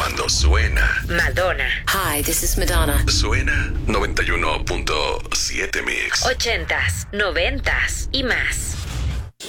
Cuando suena Madonna. Hi, this is Madonna. Suena 91.7 Mix. 80s, 90s y más.